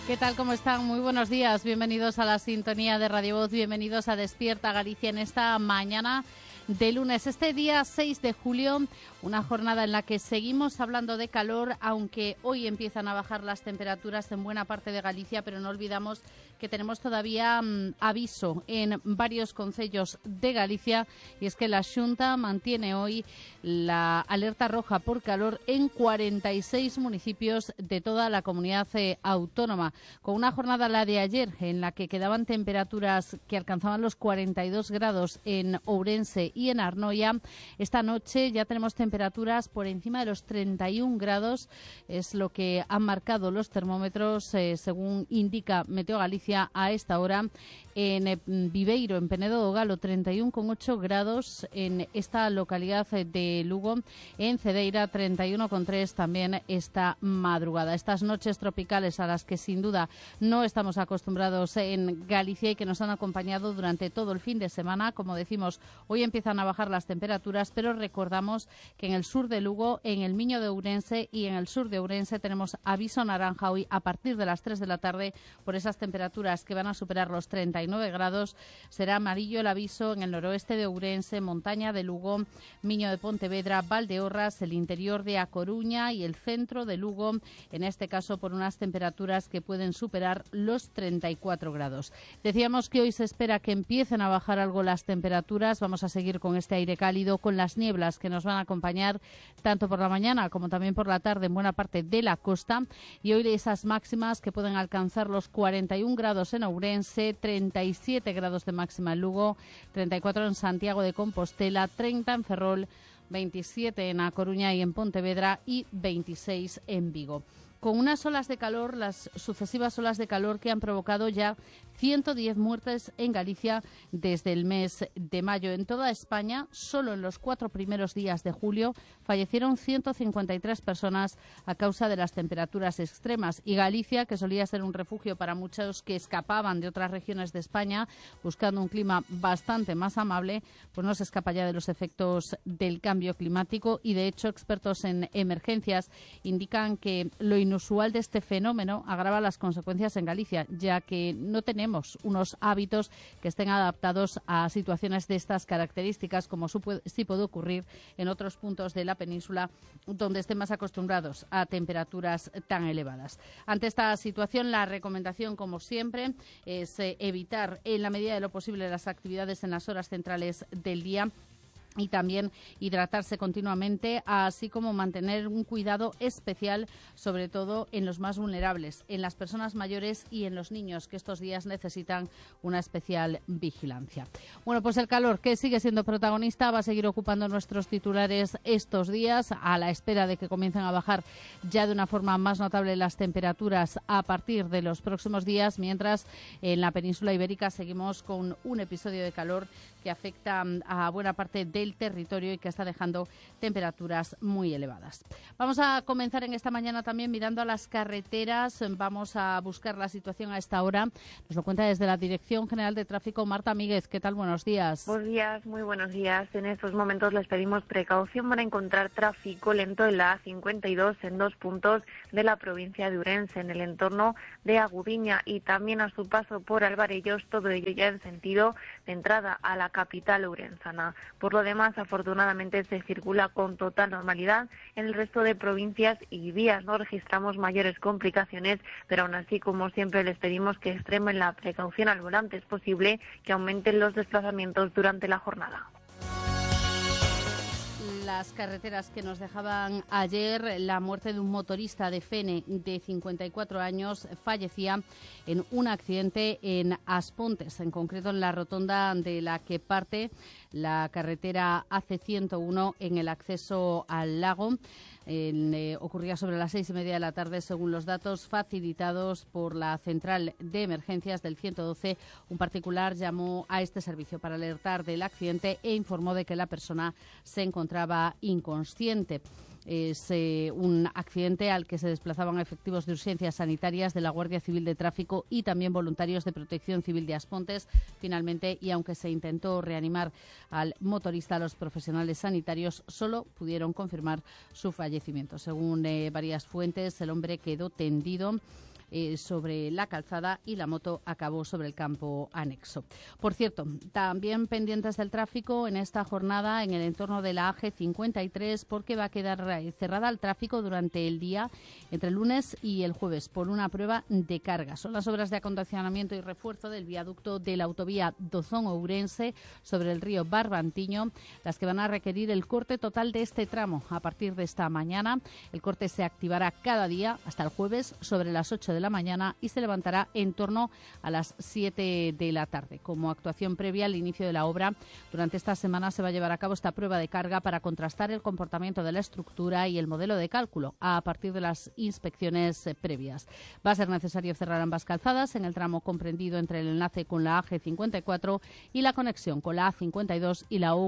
¿Qué tal? ¿Cómo están? Muy buenos días. Bienvenidos a la sintonía de Radio Voz. Bienvenidos a Despierta Galicia en esta mañana de lunes. Este día 6 de julio, una jornada en la que seguimos hablando de calor, aunque hoy empiezan a bajar las temperaturas en buena parte de Galicia, pero no olvidamos que tenemos todavía aviso en varios concellos de Galicia, y es que la Xunta mantiene hoy la alerta roja por calor en 46 municipios de toda la comunidad autónoma, con una jornada, la de ayer, en la que quedaban temperaturas que alcanzaban los 42 grados en Ourense y en Arnoia. Esta noche ya tenemos temperaturas por encima de los 31 grados, es lo que han marcado los termómetros, según indica Meteo Galicia a esta hora. En Viveiro, en Penedo do Galo, 31,8 grados en esta localidad de Lugo. En Cedeira, 31,3 también esta madrugada. Estas noches tropicales a las que sin duda no estamos acostumbrados en Galicia y que nos han acompañado durante todo el fin de semana. Como decimos, hoy empiezan a bajar las temperaturas, pero recordamos que en el sur de Lugo, en el Miño de Ourense y en el sur de Ourense tenemos aviso naranja hoy a partir de las 3 de la tarde por esas temperaturas que van a superar los 39 grados. Será amarillo el aviso en el noroeste de Ourense, montaña de Lugo, Miño de Pontevedra, Valdeorras, el interior de A Coruña y el centro de Lugo, en este caso por unas temperaturas que pueden superar los 34 grados. Decíamos que hoy se espera que empiecen a bajar algo las temperaturas. Vamos a seguir con este aire cálido, con las nieblas que nos van a acompañar tanto por la mañana como también por la tarde en buena parte de la costa, y hoy esas máximas que pueden alcanzar los 41 grados en Ourense, 37 grados de máxima en Lugo, 34 en Santiago de Compostela, 30 en Ferrol, 27 en A Coruña y en Pontevedra y 26 en Vigo. Con unas olas de calor, las sucesivas olas de calor que han provocado ya 110 muertes en Galicia desde el mes de mayo. En toda España, solo en los 4 primeros días de julio, fallecieron 153 personas a causa de las temperaturas extremas. Y Galicia, que solía ser un refugio para muchos que escapaban de otras regiones de España, buscando un clima bastante más amable, pues no se escapa ya de los efectos del cambio climático. Y, de hecho, expertos en emergencias indican que lo inusual de este fenómeno agrava las consecuencias en Galicia, ya que no tenemos unos hábitos que estén adaptados a situaciones de estas características, como sí puede ocurrir en otros puntos de la península donde estén más acostumbrados a temperaturas tan elevadas. Ante esta situación, la recomendación, como siempre, es evitar en la medida de lo posible las actividades en las horas centrales del día, y también hidratarse continuamente, así como mantener un cuidado especial, sobre todo en los más vulnerables, en las personas mayores y en los niños, que estos días necesitan una especial vigilancia. Bueno, pues el calor, que sigue siendo protagonista, va a seguir ocupando nuestros titulares estos días, a la espera de que comiencen a bajar ya de una forma más notable las temperaturas a partir de los próximos días, mientras en la península ibérica seguimos con un episodio de calor que afecta a buena parte del territorio y que está dejando temperaturas muy elevadas. Vamos a comenzar en esta mañana también mirando a las carreteras. Vamos a buscar la situación a esta hora. Nos lo cuenta desde la Dirección General de Tráfico Marta Míguez. ¿Qué tal? Buenos días. Buenos días, muy buenos días. En estos momentos les pedimos precaución para encontrar tráfico lento en la A52 en 2 puntos de la provincia de Ourense, en el entorno de Agudiña, y también a su paso por Alvarellos, todo ello ya en sentido de entrada a la capital ourensana. Por lo demás, afortunadamente se circula con total normalidad en el resto de provincias y vías. No registramos mayores complicaciones, pero aún así, como siempre, les pedimos que extremen la precaución al volante. Es posible que aumenten los desplazamientos durante la jornada. Las carreteras que nos dejaban ayer la muerte de un motorista de Fene de 54 años, fallecía en un accidente en Aspontes, en concreto en la rotonda de la que parte la carretera AC101 en el acceso al lago. Ocurría sobre las 6:30 de la tarde, según los datos facilitados por la central de emergencias del 112. Un particular llamó a este servicio para alertar del accidente e informó de que la persona se encontraba inconsciente. Es un accidente al que se desplazaban efectivos de urgencias sanitarias de la Guardia Civil de Tráfico y también voluntarios de Protección Civil de Aspontes. Finalmente, y aunque se intentó reanimar al motorista, los profesionales sanitarios solo pudieron confirmar su fallecimiento. Según varias fuentes, el hombre quedó tendido sobre la calzada y la moto acabó sobre el campo anexo. Por cierto, también pendientes del tráfico en esta jornada en el entorno de la AG53 porque va a quedar cerrada al tráfico durante el día entre el lunes y el jueves por una prueba de carga. Son las obras de acondicionamiento y refuerzo del viaducto de la autovía Dozón-Ourense sobre el río Barbantiño, las que van a requerir el corte total de este tramo a partir de esta mañana. El corte se activará cada día hasta el jueves sobre las 8 de la mañana y se levantará en torno a las 7 de la tarde. Como actuación previa al inicio de la obra, durante esta semana se va a llevar a cabo esta prueba de carga para contrastar el comportamiento de la estructura y el modelo de cálculo a partir de las inspecciones previas. Va a ser necesario cerrar ambas calzadas en el tramo comprendido entre el enlace con la AG54 y la conexión con la A52 y la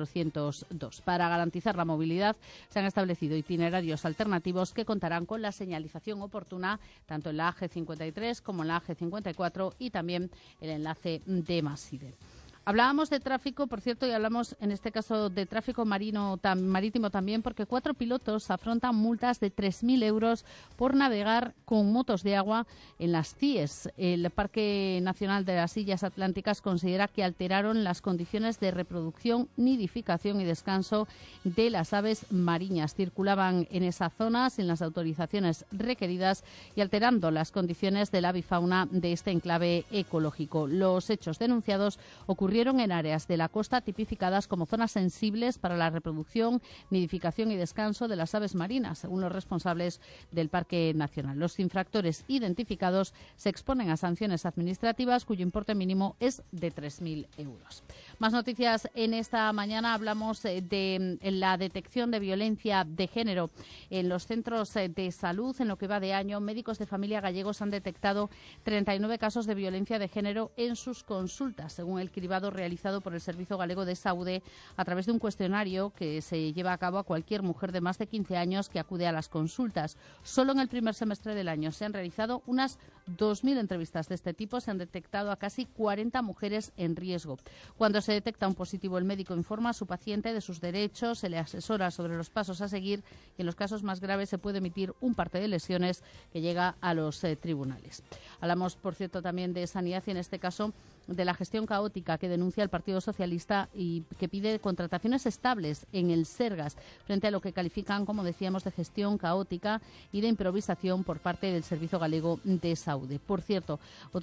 U402. Para garantizar la movilidad se han establecido itinerarios alternativos que contarán con la señalización oportuna tanto en la AG53 como en la AG54 y también el enlace de Maside. Hablábamos de tráfico, por cierto, y hablamos en este caso de tráfico marítimo también, porque 4 pilotos afrontan multas de 3.000 euros por navegar con motos de agua en las CIES. El Parque Nacional de las Islas Atlánticas considera que alteraron las condiciones de reproducción, nidificación y descanso de las aves marinas. Circulaban en esa zona sin las autorizaciones requeridas y alterando las condiciones de la avifauna de este enclave ecológico. Los hechos denunciados ocurrieron en áreas de la costa tipificadas como zonas sensibles para la reproducción, nidificación y descanso de las aves marinas, según los responsables del Parque Nacional. Los infractores identificados se exponen a sanciones administrativas cuyo importe mínimo es de 3.000 euros. Más noticias en esta mañana. Hablamos de la detección de violencia de género en los centros de salud. En lo que va de año, médicos de familia gallegos han detectado 39 casos de violencia de género en sus consultas, según el cribado realizado por el Servicio Galego de Saúde a través de un cuestionario que se lleva a cabo a cualquier mujer de más de 15 años que acude a las consultas. Solo en el primer semestre del año se han realizado unas 2.000 entrevistas de este tipo. Se han detectado a casi 40 mujeres en riesgo. Cuando se detecta un positivo, el médico informa a su paciente de sus derechos, se le asesora sobre los pasos a seguir y en los casos más graves se puede emitir un parte de lesiones que llega a los tribunales. Hablamos, por cierto, también de sanidad y en este caso de la gestión caótica que denuncia el Partido Socialista y que pide contrataciones estables en el Sergas frente a lo que califican, como decíamos, de gestión caótica y de improvisación por parte del Servicio Galego de Saúde. Por cierto,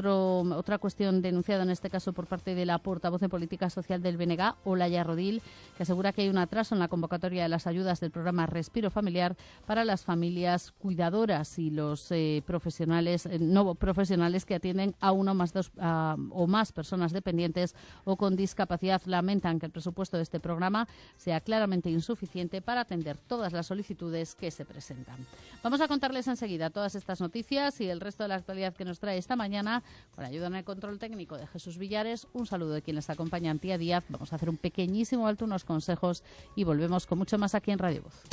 otra cuestión denunciada en este caso por parte de la portavoz de Política Social del BNG, Olaya Rodil, que asegura que hay un atraso en la convocatoria de las ayudas del programa Respiro Familiar para las familias cuidadoras y los profesionales no profesionales que atienden a uno más dos o más personas dependientes o con discapacidad. Lamentan que el presupuesto de este programa sea claramente insuficiente para atender todas las solicitudes que se presentan. Vamos a contarles enseguida todas estas noticias y el resto de la actualidad que nos trae esta mañana con ayuda en el control técnico de Jesús Villares. Un saludo de quien les acompaña, Antía Díaz. Vamos a hacer un pequeñísimo alto, unos consejos y volvemos con mucho más aquí en Radio Voz.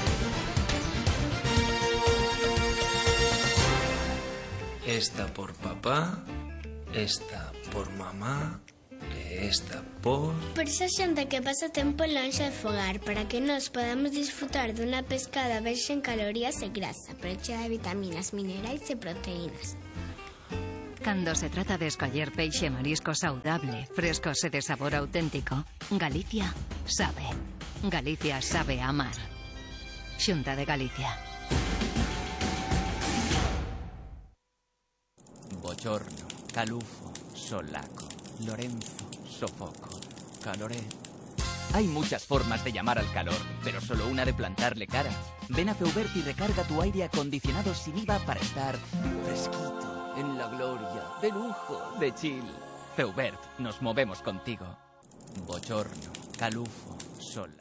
Esta por papá, esta por mamá, esta por... Por esa xente que pasa tempo lonxe de fogar, para que nos podamos disfrutar dunha pescada verxe en calorías e grasa, pero chea de vitaminas, minerais e proteínas. Cando se trata de escoller peixe marisco saudable, fresco e de sabor auténtico, Galicia sabe. Galicia sabe amar. Xunta de Galicia. Bochorno, calufo, solaco, Lorenzo, sofoco, caloré. Hay muchas formas de llamar al calor, pero solo una de plantarle cara. Ven a Feubert y recarga tu aire acondicionado sin IVA para estar fresquito, en la gloria, de lujo, de chill. Feubert, nos movemos contigo. Bochorno, calufo, solaco.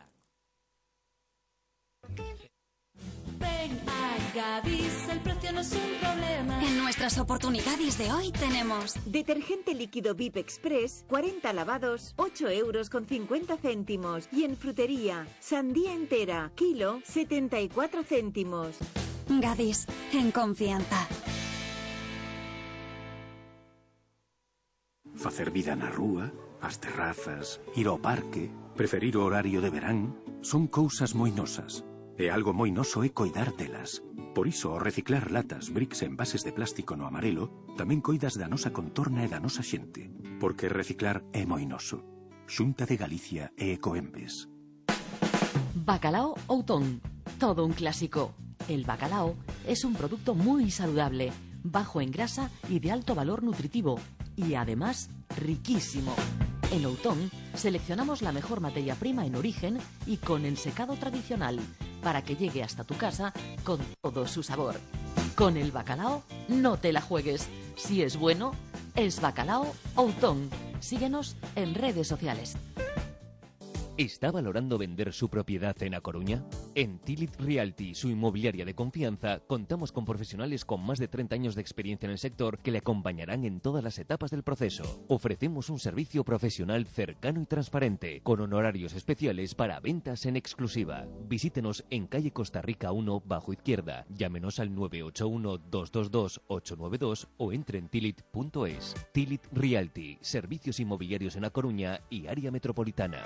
Ven a Gadis, el precio no es un problema. En nuestras oportunidades de hoy tenemos detergente líquido VIP Express, 40 lavados, 8 euros con 50 céntimos. Y en frutería, sandía entera, kilo, 74 céntimos. Gadis, en confianza. Facer vida na rúa, as terrazas, ir ao parque, preferir o horario de verán, son cousas moi nosas. E algo moi noso é coidar delas. Por iso, ao reciclar latas, bricks e envases de plástico no amarelo, tamén coidas da nosa contorna e da nosa xente. Porque reciclar é moi noso. Xunta de Galicia e Ecoembes. Bacalao Outón. Todo un clásico. El bacalao es un producto muy saludable, bajo en grasa y de alto valor nutritivo. Y además, riquísimo. En Outón seleccionamos la mejor materia prima en origen y con ensecado tradicional, para que llegue hasta tu casa con todo su sabor. Con el bacalao, no te la juegues. Si es bueno, es Bacalao Outón. Síguenos en redes sociales. ¿Está valorando vender su propiedad en A Coruña? En Tilit Realty, su inmobiliaria de confianza, contamos con profesionales con más de 30 años de experiencia en el sector que le acompañarán en todas las etapas del proceso. Ofrecemos un servicio profesional cercano y transparente, con honorarios especiales para ventas en exclusiva. Visítenos en calle Costa Rica 1, bajo izquierda. Llámenos al 981-222-892 o entre en tilit.es. Tilit Realty, servicios inmobiliarios en A Coruña y área metropolitana.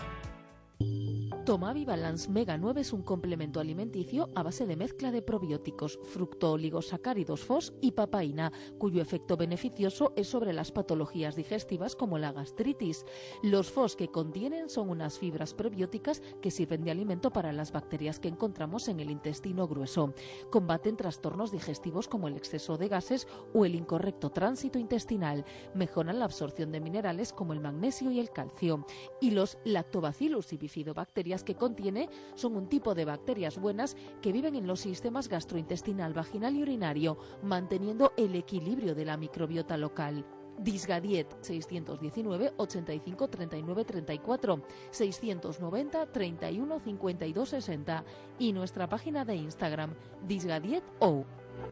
Tomavi Balance Mega 9 es un complemento alimenticio a base de mezcla de probióticos, fructooligosacáridos FOS y papaína, cuyo efecto beneficioso es sobre las patologías digestivas como la gastritis. Los FOS que contienen son unas fibras probióticas que sirven de alimento para las bacterias que encontramos en el intestino grueso. Combaten trastornos digestivos como el exceso de gases o el incorrecto tránsito intestinal. Mejoran la absorción de minerales como el magnesio y el calcio. Y los lactobacillus y bifidobacterias que contiene son un tipo de bacterias buenas que viven en los sistemas gastrointestinal, vaginal y urinario, manteniendo el equilibrio de la microbiota local. Disgadiet 619 85 39 34 690 31 52 60 y nuestra página de Instagram disgadietou.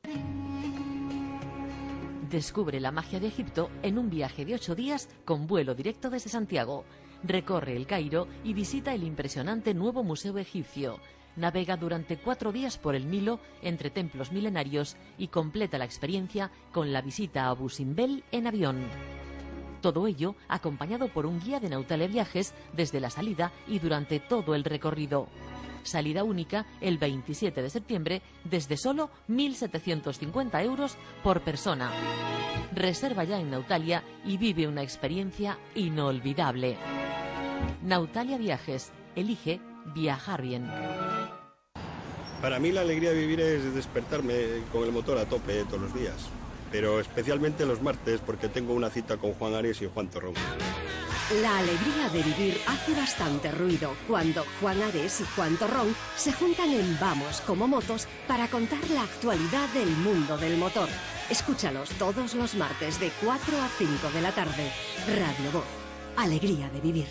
Descubre la magia de Egipto en un viaje de 8 días con vuelo directo desde Santiago. Recorre el Cairo y visita el impresionante nuevo Museo Egipcio. Navega durante 4 días por el Nilo entre templos milenarios y completa la experiencia con la visita a Abu Simbel en avión. Todo ello acompañado por un guía de Nautalia Viajes desde la salida y durante todo el recorrido. Salida única el 27 de septiembre desde solo 1.750 euros por persona. Reserva ya en Nautalia y vive una experiencia inolvidable. Nautalia Viajes. Elige viajar bien. Para mí la alegría de vivir es despertarme con el motor a tope todos los días. Pero especialmente los martes porque tengo una cita con Juan Ares y Juan Torrón. La alegría de vivir hace bastante ruido cuando Juan Ares y Juan Torrón se juntan en Vamos como Motos para contar la actualidad del mundo del motor. Escúchalos todos los martes de 4 a 5 de la tarde. Radio Voz. Alegría de vivir.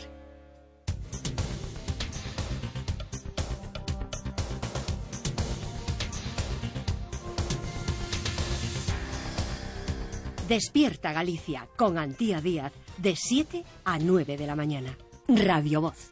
Despierta Galicia con Antía Díaz de 7 a 9 de la mañana. Radio Voz.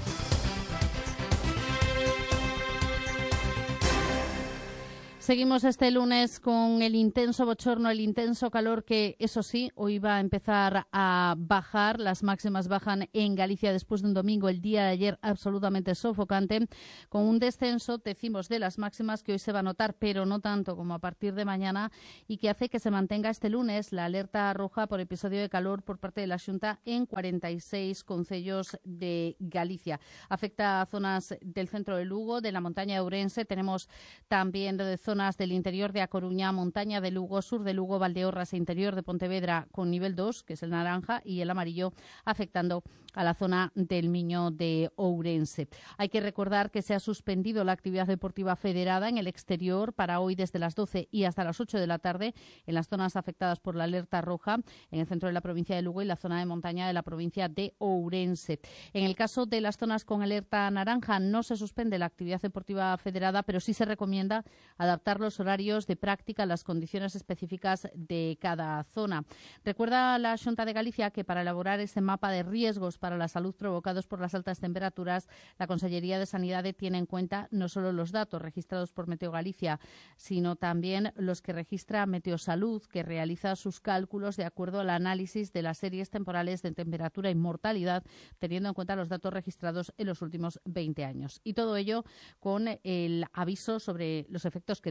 Seguimos este lunes con el intenso bochorno, el intenso calor que, eso sí, hoy va a empezar a bajar. Las máximas bajan en Galicia después de un domingo, el día de ayer, absolutamente sofocante, con un descenso, decimos, de las máximas que hoy se va a notar, pero no tanto como a partir de mañana, y que hace que se mantenga este lunes la alerta roja por episodio de calor por parte de la Xunta en 46 concellos de Galicia. Afecta a zonas del centro de Lugo, de la montaña de Ourense. Tenemos también de zonas del interior de A Coruña, montaña de Lugo, sur de Lugo, Valdeorras e interior de Pontevedra con nivel 2, que es el naranja, y el amarillo afectando a la zona del Miño de Ourense. Hay que recordar que se ha suspendido la actividad deportiva federada en el exterior para hoy desde las 12 y hasta las 8 de la tarde en las zonas afectadas por la alerta roja en el centro de la provincia de Lugo y la zona de montaña de la provincia de Ourense. En el caso de las zonas con alerta naranja no se suspende la actividad deportiva federada, pero sí se recomienda adaptar los horarios de práctica a las condiciones específicas de cada zona. Recuerda la Xunta de Galicia que para elaborar ese mapa de riesgos para la salud provocados por las altas temperaturas, la Consellería de Sanidade tiene en cuenta no solo los datos registrados por Meteo Galicia, sino también los que registra Meteosalud, que realiza sus cálculos de acuerdo al análisis de las series temporales de temperatura y mortalidad, teniendo en cuenta los datos registrados en los últimos 20 años. Y todo ello con el aviso sobre los efectos que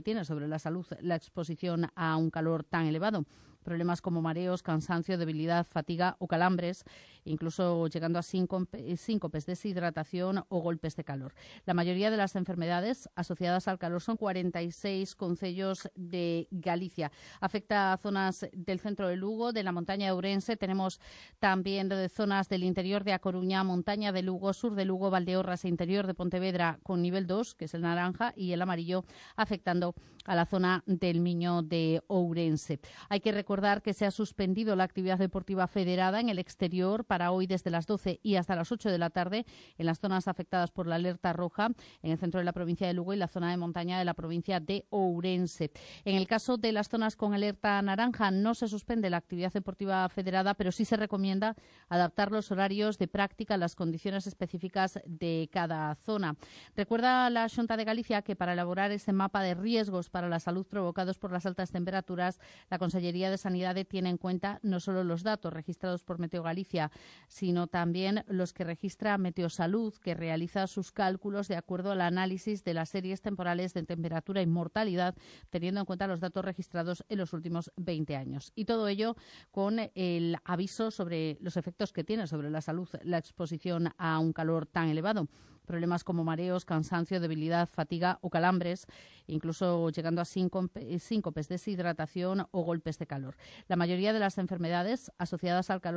que tiene sobre la salud la exposición a un calor tan elevado. Problemas como mareos, cansancio, debilidad, fatiga o calambres, incluso llegando a síncopes, deshidratación o golpes de calor. La mayoría de las enfermedades asociadas al calor son 46 concellos de Galicia. Afecta a zonas del centro de Lugo, de la montaña de Ourense. Tenemos también de zonas del interior de A Coruña, montaña de Lugo, sur de Lugo, Valdeorras e interior de Pontevedra con nivel 2, que es el naranja, y el amarillo afectando a la zona del Miño de Ourense. Hay que recordar que se ha suspendido la actividad deportiva federada en el exterior para hoy desde las 12 y hasta las 8 de la tarde en las zonas afectadas por la alerta roja en el centro de la provincia de Lugo y la zona de montaña de la provincia de Ourense. En el caso de las zonas con alerta naranja no se suspende la actividad deportiva federada, pero sí se recomienda adaptar los horarios de práctica a las condiciones específicas de cada zona. Recuerda la Xunta de Galicia que para elaborar ese mapa de riesgos para la salud provocados por las altas temperaturas, la Consellería de Sanidad tiene en cuenta no solo los datos registrados por Meteo Galicia, sino también los que registra Meteosalud, que realiza sus cálculos de acuerdo al análisis de las series temporales de temperatura y mortalidad, teniendo en cuenta los datos registrados en los últimos 20 años. Y todo ello con el aviso sobre los efectos que tiene sobre la salud la exposición a un calor tan elevado. Problemas como mareos, cansancio, debilidad, fatiga o calambres, incluso llegando a síncopes, deshidratación o golpes de calor. La mayoría de las enfermedades asociadas al calor